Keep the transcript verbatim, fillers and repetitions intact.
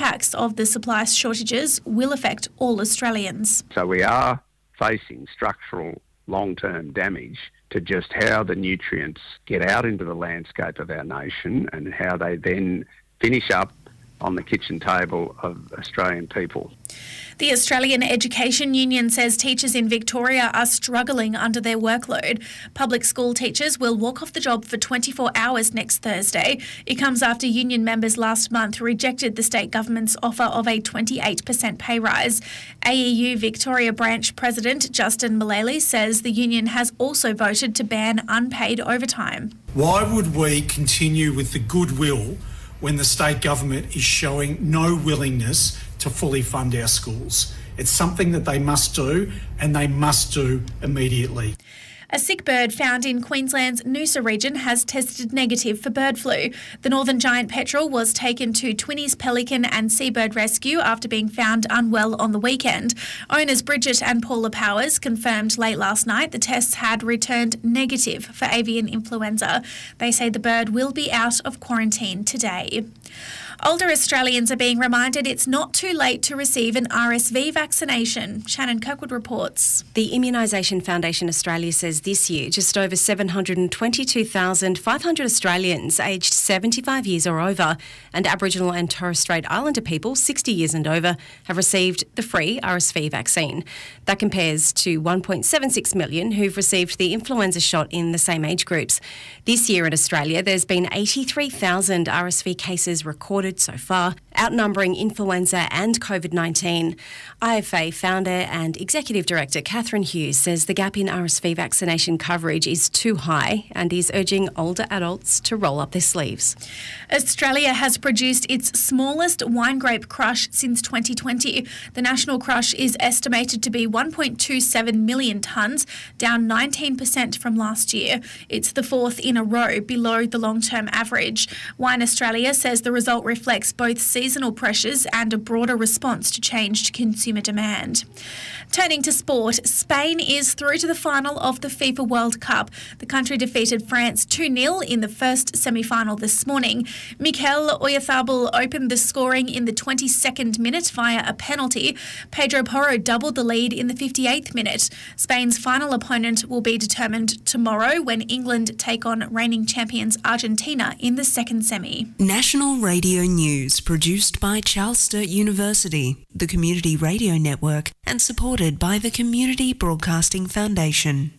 impacts of the supply shortages will affect all Australians. So we are facing structural long-term damage to just how the nutrients get out into the landscape of our nation and how they then finish up on the kitchen table of Australian people. The Australian Education Union says teachers in Victoria are struggling under their workload. Public school teachers will walk off the job for twenty-four hours next Thursday. It comes after union members last month rejected the state government's offer of a twenty-eight percent pay rise. A E U Victoria Branch President Justin Mullally says the union has also voted to ban unpaid overtime. Why would we continue with the goodwill when the state government is showing no willingness to fully fund our schools? It's something that they must do, and they must do immediately. A sick bird found in Queensland's Noosa region has tested negative for bird flu. The northern giant petrel was taken to Twinnies Pelican and Seabird Rescue after being found unwell on the weekend. Owners Bridget and Paula Powers confirmed late last night the tests had returned negative for avian influenza. They say the bird will be out of quarantine today. Older Australians are being reminded it's not too late to receive an R S V vaccination. Shannon Kirkwood reports. The Immunisation Foundation Australia says this year just over seven hundred twenty-two thousand five hundred Australians aged seventy-five years or over and Aboriginal and Torres Strait Islander people sixty years and over have received the free R S V vaccine. That compares to one point seven six million who've received the influenza shot in the same age groups. This year in Australia, there's been eighty-three thousand R S V cases recorded so far, outnumbering influenza and COVID nineteen. I F A founder and executive director Catherine Hughes says the gap in R S V vaccination coverage is too high and is urging older adults to roll up their sleeves. Australia has produced its smallest wine grape crush since twenty twenty. The national crush is estimated to be one point two seven million tonnes, down nineteen percent from last year. It's the fourth in a row below the long-term average. Wine Australia says the result reflects both seasonal pressures and a broader response to changed consumer demand. Turning to sport, Spain is through to the final of the FIFA World Cup. The country defeated France two nil in the first semi-final this morning. Mikel Oyarzabal opened the scoring in the twenty-second minute via a penalty. Pedro Porro doubled the lead in the fifty-eighth minute. Spain's final opponent will be determined tomorrow when England take on reigning champions Argentina in the second semi. National Radio News produced by Charles Sturt University, the Community Radio Network, and supported by the Community Broadcasting Foundation.